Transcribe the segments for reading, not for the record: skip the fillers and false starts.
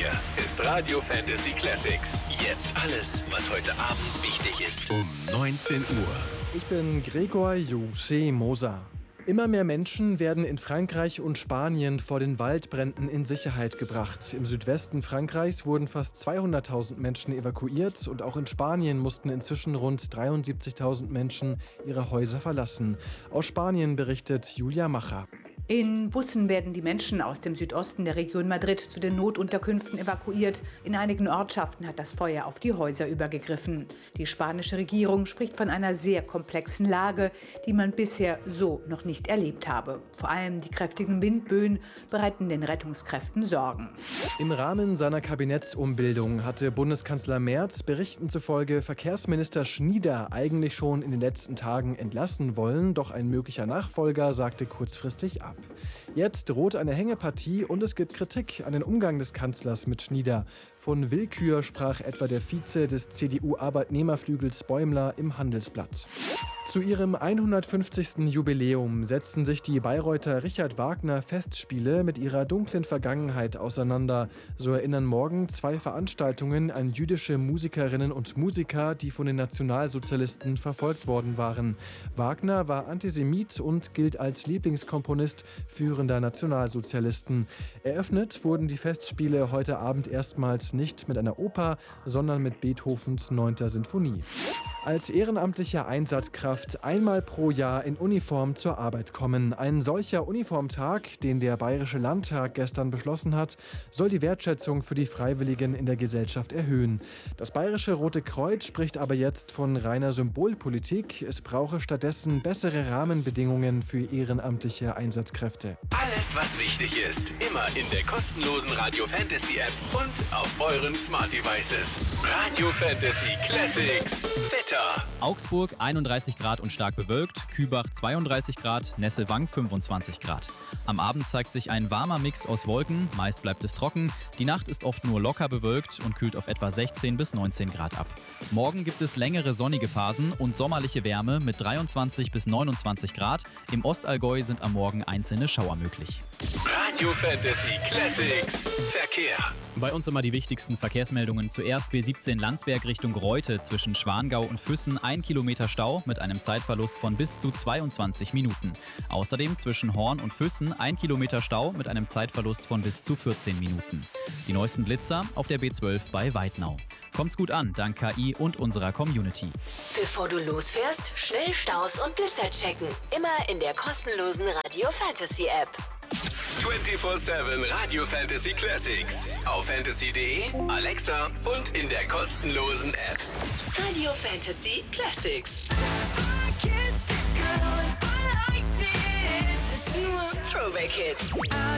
Hier ist Radio Fantasy Classics. Jetzt alles, was heute Abend wichtig ist. Um 19 Uhr. Ich bin Gregor Jose Moser. Immer mehr Menschen werden in Frankreich und Spanien vor den Waldbränden in Sicherheit gebracht. Im Südwesten Frankreichs wurden fast 200.000 Menschen evakuiert und auch in Spanien mussten inzwischen rund 73.000 Menschen ihre Häuser verlassen. Aus Spanien berichtet Julia Macher. In Bussen werden die Menschen aus dem Südosten der Region Madrid zu den Notunterkünften evakuiert. In einigen Ortschaften hat das Feuer auf die Häuser übergegriffen. Die spanische Regierung spricht von einer sehr komplexen Lage, die man bisher so noch nicht erlebt habe. Vor allem die kräftigen Windböen bereiten den Rettungskräften Sorgen. Im Rahmen seiner Kabinettsumbildung hatte Bundeskanzler Merz Berichten zufolge Verkehrsminister Schnieder eigentlich schon in den letzten Tagen entlassen wollen, doch ein möglicher Nachfolger sagte kurzfristig ab. Jetzt droht eine Hängepartie und es gibt Kritik an den Umgang des Kanzlers mit Schnieder. Von Willkür sprach etwa der Vize des CDU-Arbeitnehmerflügels Bäumler im Handelsblatt. Zu ihrem 150. Jubiläum setzten sich die Bayreuther Richard Wagner Festspiele mit ihrer dunklen Vergangenheit auseinander. So erinnern morgen 2 Veranstaltungen an jüdische Musikerinnen und Musiker, die von den Nationalsozialisten verfolgt worden waren. Wagner war Antisemit und gilt als Lieblingskomponist führender Nationalsozialisten. Eröffnet wurden die Festspiele heute Abend erstmals nicht mit einer Oper, sondern mit Beethovens 9. Sinfonie. Als ehrenamtliche Einsatzkraft einmal pro Jahr in Uniform zur Arbeit kommen. Ein solcher Uniformtag, den der Bayerische Landtag gestern beschlossen hat, soll die Wertschätzung für die Freiwilligen in der Gesellschaft erhöhen. Das Bayerische Rote Kreuz spricht aber jetzt von reiner Symbolpolitik. Es brauche stattdessen bessere Rahmenbedingungen für ehrenamtliche Einsatzkräfte. Alles, was wichtig ist, immer in der kostenlosen Radio Fantasy App und auf euren Smart Devices. Radio Fantasy Classics. Wetter. Augsburg 31 Grad und stark bewölkt, Kübach 32 Grad, Nesselwang 25 Grad. Am Abend zeigt sich ein warmer Mix aus Wolken, meist bleibt es trocken. Die Nacht ist oft nur locker bewölkt und kühlt auf etwa 16 bis 19 Grad ab. Morgen gibt es längere sonnige Phasen und sommerliche Wärme mit 23 bis 29 Grad. Im Ostallgäu sind am Morgen einzelne Schauer möglich. Radio Fantasy Classics. Verkehr. Bei uns immer die wichtigsten Verkehrsmeldungen. Zuerst B17 Landsberg Richtung Reute zwischen Schwangau und Füssen 1 Kilometer Stau mit einem Zeitverlust von bis zu 22 Minuten. Außerdem zwischen Horn und Füssen 1 Kilometer Stau mit einem Zeitverlust von bis zu 14 Minuten. Die neuesten Blitzer auf der B12 bei Weidnau. Kommt's gut an, dank KI und unserer Community. Bevor du losfährst, schnell Staus und Blitzer checken. Immer in der kostenlosen Radio Fantasy App. 24/7 Radio Fantasy Classics. Auf fantasy.de, Alexa und in der kostenlosen App. Radio Fantasy Classics. Nur Throwback Hits.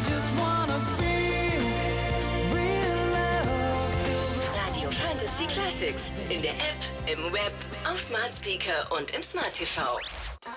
Radio Fantasy Classics. In der App, im Web, auf Smart Speaker und im Smart TV.